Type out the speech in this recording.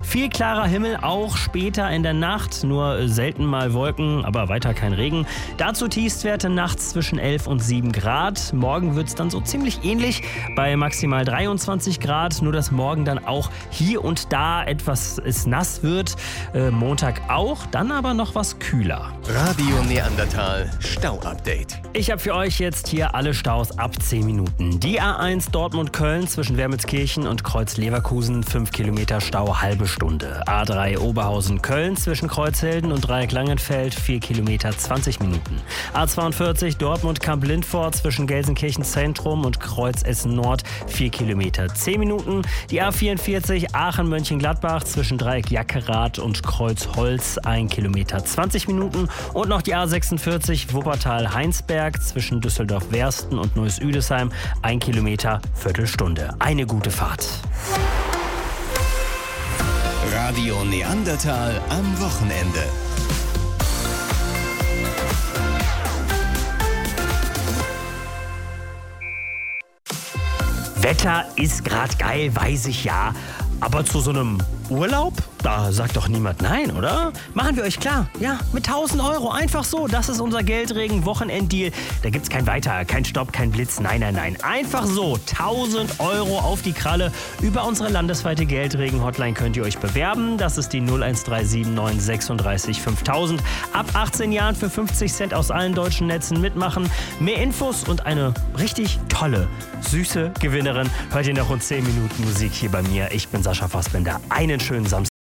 Viel klarer Himmel, auch später in der Nacht. Nur selten mal Wolken, aber weiter kein Regen. Dazu Tiefstwerte nachts zwischen 11 und 7 Grad. Morgen wird es dann so ziemlich ähnlich bei maximal 23 Grad. Nur dass morgen dann auch hier und da etwas nass wird. Montag auch, dann aber noch was kühler. Radio Neandertal Stau-Update. Ich habe für euch jetzt hier alle Staus ab 10 Minuten. Die A1 Dortmund-Köln zwischen Wermelskirchen und Kreuz-Leverkusen 5 Kilometer Stau, halbe Stunde. A3 Oberhausen-Köln zwischen Kreuzhilden und Dreieck-Langenfeld 4 Kilometer 20 Minuten. A42 Dortmund-Kamp-Lindfort zwischen Gelsenkirchen Zentrum und Kreuz Essen Nord 4 Kilometer 10 Minuten. Die A44 Aachen-Mönchengladbach zwischen Dreieck Jackerath und Kreuz Holz 1 Kilometer 20 Minuten. Und noch die A46 Wuppertal-Heinsberg zwischen Düsseldorf-Wersten und Neuss-Üdesheim 1 Kilometer, Viertelstunde. Eine gute Fahrt. Radio Neandertal am Wochenende. Wetter ist grad geil, weiß ich ja. Aber zu so einem Urlaub? Da sagt doch niemand nein, oder? Machen wir euch klar. Ja, mit 1000 Euro. Einfach so. Das ist unser Geldregen-Wochenenddeal. Da gibt's kein Weiter, kein Stopp, kein Blitz. Nein, nein, nein. Einfach so. 1000 Euro auf die Kralle. Über unsere landesweite Geldregen-Hotline könnt ihr euch bewerben. Das ist die 0137 936 5000. Ab 18 Jahren für 50 Cent aus allen deutschen Netzen mitmachen. Mehr Infos und eine richtig tolle, süße Gewinnerin hört ihr nach rund 10 Minuten Musik hier bei mir. Ich bin Sascha Fassbender. Einen schönen Samstag.